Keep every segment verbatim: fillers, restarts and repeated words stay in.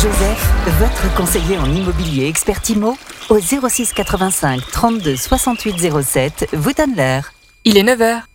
Joseph, votre conseiller en immobilier expert IMO, au zéro six quatre-vingt-cinq trente-deux soixante-huit zéro sept, vous donne l'heure. Il est neuf heures.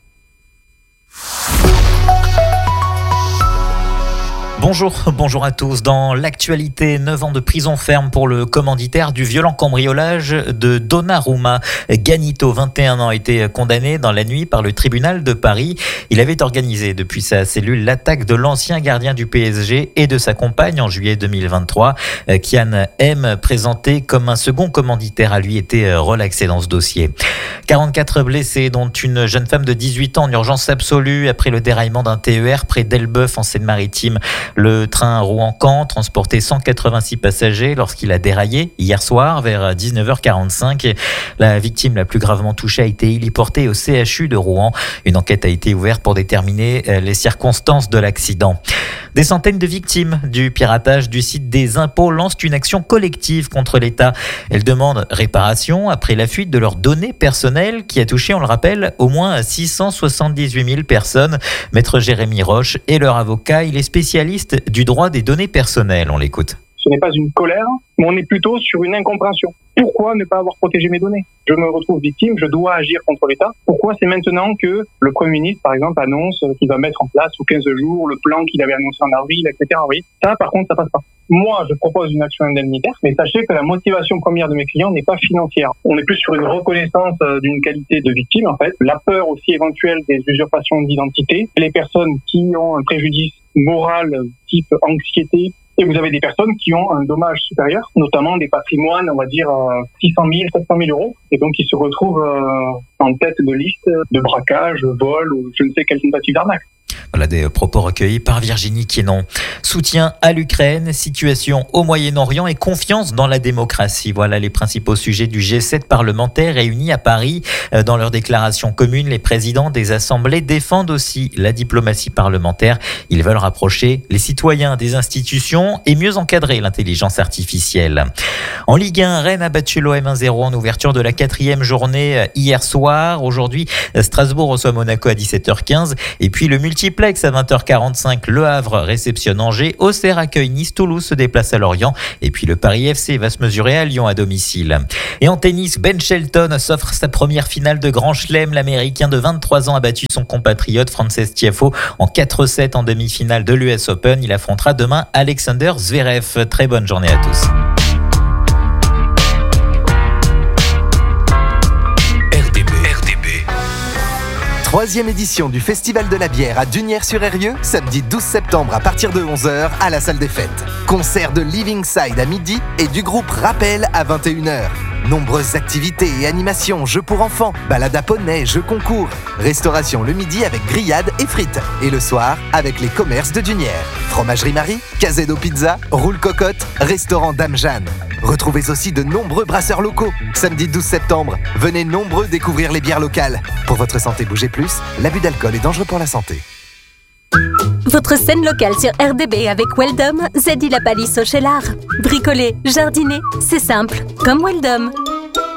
Bonjour, bonjour à tous. Dans l'actualité, neuf ans de prison ferme pour le commanditaire du violent cambriolage de Donnarumma. Ganito, vingt et un ans, a été condamné dans la nuit par le tribunal de Paris. Il avait organisé depuis sa cellule l'attaque de l'ancien gardien du P S G et de sa compagne en juillet deux mille vingt-trois. Kian M, présenté comme un second commanditaire, a lui été relaxé dans ce dossier. quarante-quatre blessés, dont une jeune femme de dix-huit ans en urgence absolue après le déraillement d'un T E R près d'Elbeuf en Seine-Maritime. Le train Rouen-Caen transportait cent quatre-vingt-six passagers lorsqu'il a déraillé hier soir vers dix-neuf heures quarante-cinq. La victime la plus gravement touchée a été héliportée au C H U de Rouen. Une enquête a été ouverte pour déterminer les circonstances de l'accident. Des centaines de victimes du piratage du site des impôts lancent une action collective contre l'État. Elles demandent réparation après la fuite de leurs données personnelles qui a touché, on le rappelle, au moins six cent soixante-dix-huit mille personnes. Maître Jérémy Roche est leur avocat. Il est spécialiste du droit des données personnelles. On l'écoute. Ce n'est pas une colère, mais on est plutôt sur une incompréhension. Pourquoi ne pas avoir protégé mes données ? Je me retrouve victime, je dois agir contre l'État. Pourquoi c'est maintenant que le Premier ministre, par exemple, annonce qu'il va mettre en place sous quinze jours le plan qu'il avait annoncé en avril, et cetera. Oui, ça, par contre, ça passe pas. Moi, je propose une action indemnitaire, mais sachez que la motivation première de mes clients n'est pas financière. On est plus sur une reconnaissance d'une qualité de victime, en fait. La peur aussi éventuelle des usurpations d'identité. Les personnes qui ont un préjudice moral type anxiété, et vous avez des personnes qui ont un dommage supérieur, notamment des patrimoines, on va dire, euh, six cent mille, sept cent mille euros, et donc ils se retrouvent euh, en tête de liste de braquage, vol ou je ne sais quelle tentative d'arnaque. Voilà des propos recueillis par Virginie Quénon. Soutien à l'Ukraine, situation au Moyen-Orient et confiance dans la démocratie. Voilà les principaux sujets du G sept parlementaire réunis à Paris. Dans leur déclaration commune, les présidents des assemblées défendent aussi la diplomatie parlementaire. Ils veulent rapprocher les citoyens des institutions et mieux encadrer l'intelligence artificielle. En Ligue un, Rennes a battu l'O M un zéro en ouverture de la quatrième journée hier soir. Aujourd'hui, Strasbourg reçoit Monaco à dix-sept heures quinze et puis le multiplex à vingt heures quarante-cinq, Le Havre réceptionne Angers, Auxerre accueille Nice, Toulouse se déplace à Lorient et puis le Paris F C va se mesurer à Lyon à domicile. Et en tennis, Ben Shelton s'offre sa première finale de Grand Chelem. L'Américain de vingt-trois ans a battu son compatriote Frances Tiafoe en quatre sept en demi-finale de l'U S Open. Il affrontera demain Alexander Zverev. Très bonne journée à tous. Troisième édition du Festival de la bière à Dunières-sur-Eyrieux, samedi douze septembre à partir de onze heures à la salle des fêtes. Concert de Living Side à midi et du groupe Rappel à vingt et une heures. Nombreuses activités et animations, jeux pour enfants, balades à poney, jeux concours. Restauration le midi avec grillades et frites. Et le soir avec les commerces de Dunières. Fromagerie Marie, Casedo Pizza, Roule Cocotte, restaurant Dame Jeanne. Retrouvez aussi de nombreux brasseurs locaux. Samedi douze septembre, venez nombreux découvrir les bières locales. Pour votre santé, bougez plus, l'abus d'alcool est dangereux pour la santé. Votre scène locale sur R D B avec Weldom, Zeddy la palisse au Cheylard. Bricoler, jardiner, c'est simple, comme Weldom.